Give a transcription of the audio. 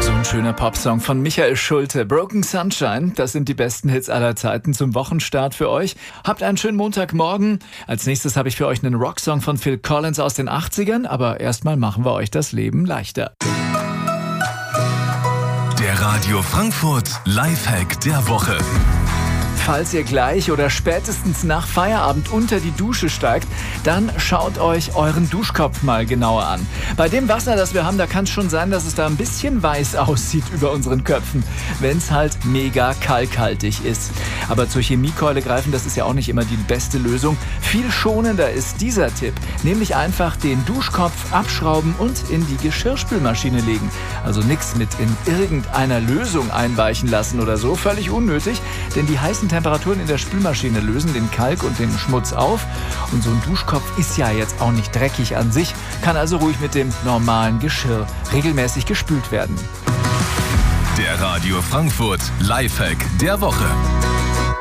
So ein schöner Popsong von Michael Schulte. Broken Sunshine, das sind die besten Hits aller Zeiten zum Wochenstart für euch. Habt einen schönen Montagmorgen. Als nächstes habe ich für euch einen Rocksong von Phil Collins aus den 80ern. Aber erstmal machen wir euch das Leben leichter. Der Radio Frankfurt Lifehack der Woche. Falls ihr gleich oder spätestens nach Feierabend unter die Dusche steigt, dann schaut euch euren Duschkopf mal genauer an. Bei dem Wasser, das wir haben, da kann es schon sein, dass es da ein bisschen weiß aussieht über unseren Köpfen, wenn es halt mega kalkhaltig ist. Aber zur Chemiekeule greifen, das ist ja auch nicht immer die beste Lösung. Viel schonender ist dieser Tipp, nämlich einfach den Duschkopf abschrauben und in die Geschirrspülmaschine legen. Also nichts mit in irgendeiner Lösung einweichen lassen oder so, völlig unnötig, denn die heißen Temperaturen in der Spülmaschine lösen den Kalk und den Schmutz auf. Und so ein Duschkopf ist ja jetzt auch nicht dreckig an sich, kann also ruhig mit dem normalen Geschirr regelmäßig gespült werden. Der Radio Frankfurt Lifehack der Woche.